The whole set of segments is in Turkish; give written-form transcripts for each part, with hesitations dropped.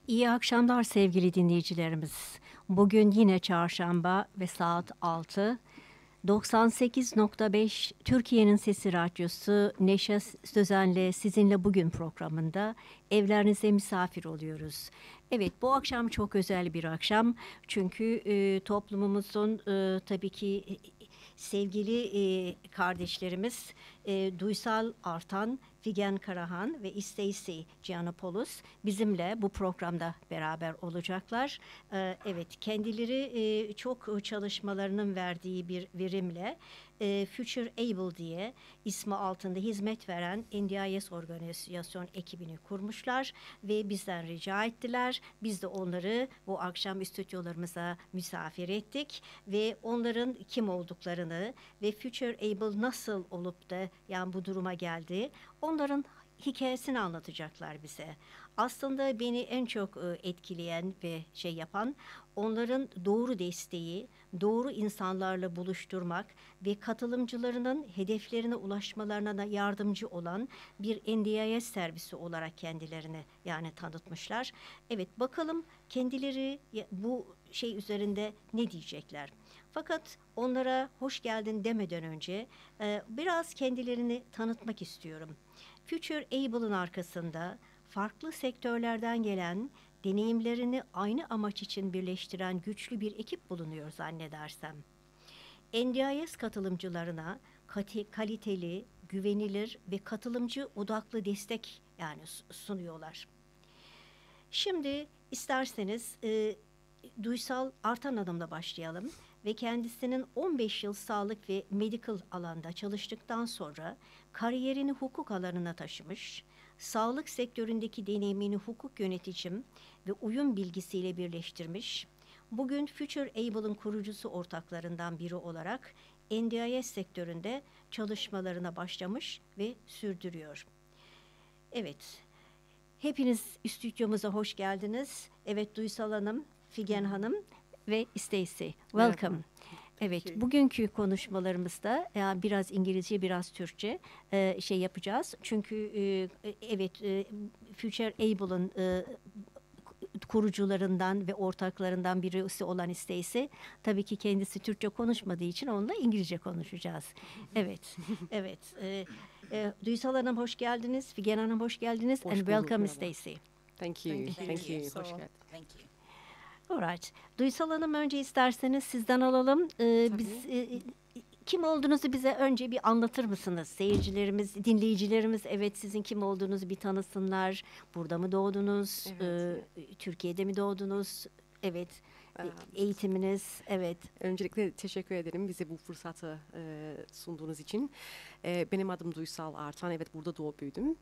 İyi akşamlar sevgili dinleyicilerimiz. Bugün yine çarşamba ve saat 6. 98.5 Türkiye'nin Sesi Radyosu Neşe Sözen'le sizinle bugün programında evlerinize misafir oluyoruz. Evet, bu akşam çok özel bir akşam çünkü toplumumuzun tabii ki sevgili kardeşlerimiz Duysal Artan, Figen Karahan ve Stacy Giannopoulos bizimle bu programda beraber olacaklar. Evet, kendileri çok çalışmalarının verdiği bir verimle Future Able diye ismi altında hizmet veren NDIS organizasyon ekibini kurmuşlar ve bizden rica ettiler. Biz de onları bu akşam stüdyolarımıza misafir ettik ve onların kim olduklarını ve Future Able nasıl olup da yani bu duruma geldi, onların hikayesini anlatacaklar bize. Aslında beni en çok etkileyen ve şey yapan onların doğru desteği, doğru insanlarla buluşturmak ve katılımcılarının hedeflerine ulaşmalarına da yardımcı olan bir NDIS servisi olarak kendilerini yani tanıtmışlar. Evet, bakalım kendileri bu şey üzerinde ne diyecekler. Fakat onlara hoş geldin demeden önce biraz kendilerini tanıtmak istiyorum. Future Able'ın arkasında farklı sektörlerden gelen, deneyimlerini aynı amaç için birleştiren güçlü bir ekip bulunuyor zannedersem. NDIS katılımcılarına kaliteli, güvenilir ve katılımcı odaklı destek yani sunuyorlar. Şimdi isterseniz Duysal Artan Hanım'la başlayalım ve kendisinin 15 yıl sağlık ve medical alanda çalıştıktan sonra kariyerini hukuk alanına taşımış, sağlık sektöründeki deneyimini hukuk yöneticim ve uyum bilgisiyle birleştirmiş, bugün Future Able'ın kurucusu ortaklarından biri olarak NDIS sektöründe çalışmalarına başlamış ve sürdürüyor. Evet, hepiniz stüdyomuza hoş geldiniz. Evet, Duysal Hanım, Figen Hanım ve Stacy. Welcome. Evet, bugünkü konuşmalarımızda biraz İngilizce, biraz Türkçe şey yapacağız. Çünkü evet, Future Able'ın kurucularından ve ortaklarından birisi olan Stacy, tabii ki kendisi Türkçe konuşmadığı için onunla İngilizce konuşacağız. Evet, evet. Duysal Hanım hoş geldiniz, Figen Hanım hoş geldiniz, and welcome Stacy. Thank you. Thank you. Hoş geldin. Thank you. Alright. Duysal Hanım önce isterseniz sizden alalım. Biz kim olduğunuzu bize önce bir anlatır mısınız? Seyircilerimiz, dinleyicilerimiz evet sizin kim olduğunuzu bir tanısınlar. Burada mı doğdunuz? Evet. Türkiye'de mi doğdunuz? Evet. Eğitiminiz, evet. Öncelikle teşekkür ederim bize bu fırsatı sunduğunuz için. Benim adım Duysal Artan. Evet, burada doğup büyüdüm.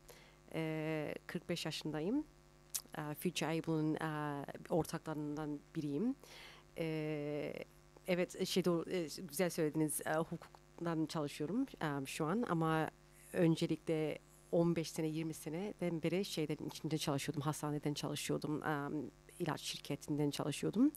45 yaşındayım. Future Able'ın ortaklarından biriyim. Evet, güzel söylediniz. Hukuktan çalışıyorum şu an ama öncelikle 15 sene, 20 seneden beri şeylerin içinde çalışıyordum. Hastaneden çalışıyordum. İlaç şirketinden çalışıyordum.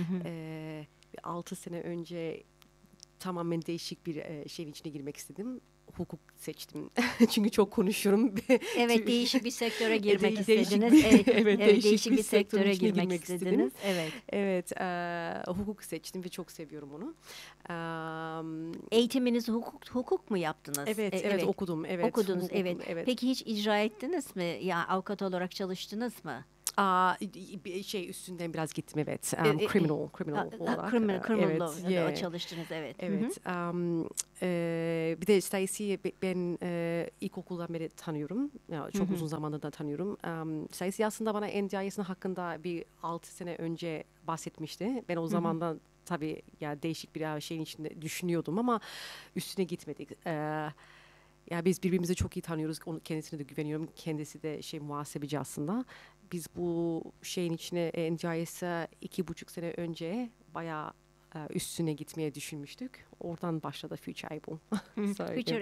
6 sene önce tamamen değişik bir şeyin içine girmek istedim. Hukuk seçtim. Çünkü çok konuşuyorum. Evet, değişik bir sektöre girmek değişik istediniz. evet, değişik bir sektöre girmek istediniz. Evet. Evet, hukuk seçtim ve çok seviyorum onu. Eğitiminizi hukuk mu yaptınız? Evet, okudum. Evet, okudunuz, hukuk evet. okudum, evet. Peki hiç icra ettiniz mi? Ya avukat olarak çalıştınız mı? Üstünden biraz gittim, evet. Criminal olarak. Criminal evet, law çalıştınız, evet. Evet. Bir de Stacy'yi ben ilkokuldan beri tanıyorum. Ya, çok uzun zamandır da tanıyorum. Stacy aslında bana NDIS'in hakkında bir 6 sene önce bahsetmişti. Ben o zamandan tabii ya değişik bir şeyin içinde düşünüyordum ama üstüne gitmedik. Ya biz birbirimizi çok iyi tanıyoruz. Kendisine de güveniyorum. Kendisi de muhasebeci aslında. Biz bu şeyin içine NDIS'e 2,5 sene önce bayağı üstüne gitmeye düşünmüştük. Oradan başladı Future Able. Future